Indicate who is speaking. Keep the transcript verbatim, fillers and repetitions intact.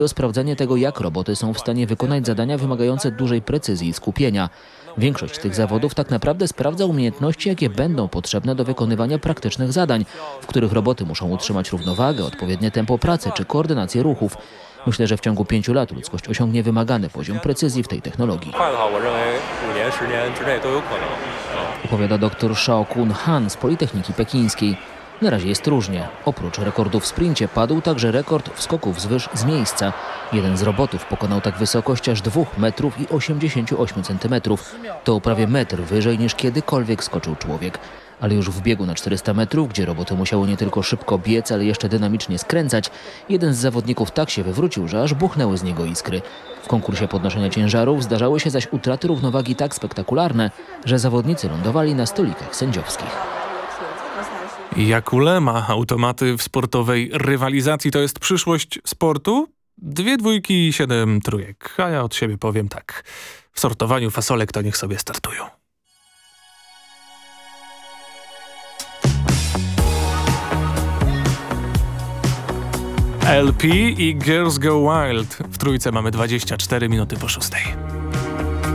Speaker 1: sprawdzenie tego, jak roboty są w stanie wykonać zadania wymagające dużej precyzji i skupienia. Większość tych zawodów tak naprawdę sprawdza umiejętności, jakie będą potrzebne do wykonywania praktycznych zadań, w których roboty muszą utrzymać równowagę, odpowiednie tempo pracy czy koordynację ruchów. Myślę, że w ciągu pięciu lat ludzkość osiągnie wymagany poziom precyzji w tej technologii. Opowiada dr Shao Kun Han z Politechniki Pekińskiej. Na razie jest różnie. Oprócz rekordu w sprincie padł także rekord w skoku wzwyż z miejsca. Jeden z robotów pokonał tak wysokość aż dwóch metrów i osiemdziesięciu ośmiu centymetrów. To prawie metr wyżej niż kiedykolwiek skoczył człowiek. Ale już w biegu na czterysta metrów, gdzie roboty musiały nie tylko szybko biec, ale jeszcze dynamicznie skręcać, jeden z zawodników tak się wywrócił, że aż buchnęły z niego iskry. W konkursie podnoszenia ciężarów zdarzały się zaś utraty równowagi tak spektakularne, że zawodnicy lądowali na stolikach sędziowskich.
Speaker 2: Jakulema, automaty w sportowej rywalizacji to jest przyszłość sportu? Dwie dwójki i siedem trójek, a ja od siebie powiem tak. W sortowaniu fasolek to niech sobie startują. L P i Girls Go Wild. W trójce mamy dwadzieścia cztery minuty po szóstej.